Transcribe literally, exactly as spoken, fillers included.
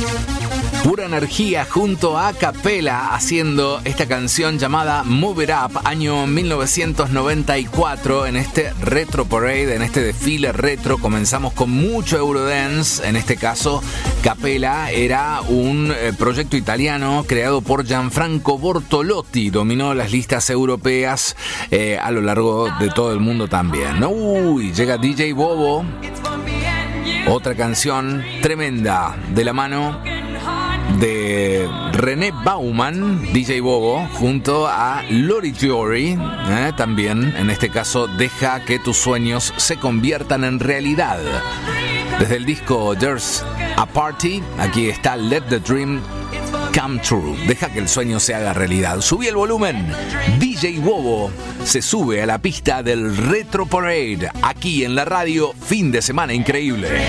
Pura Energía junto a Capela haciendo esta canción llamada Move It Up, año mil novecientos noventa y cuatro. En este Retro Parade, en este desfile retro, comenzamos con mucho Eurodance. En este caso, Capela era un eh, proyecto italiano creado por Gianfranco Bortolotti. Dominó las listas europeas eh, a lo largo de todo el mundo también. Uy, llega D J Bobo. Otra canción tremenda de la mano de René Bauman, D J Bobo, junto a Lori Giori, eh, también, en este caso, Deja que tus sueños se conviertan en realidad. Desde el disco There's a Party, aquí está Let the Dream Come True. Deja que el sueño se haga realidad. Subí el volumen. D J Bobo se sube a la pista del Retro Parade, aquí en la radio. Fin de semana increíble.